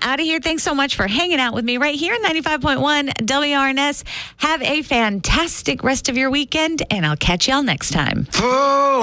out of here. Thanks so much for hanging out with me right here, 95.1 WRNS. Have a fantastic rest of your weekend, and I'll catch y'all next time.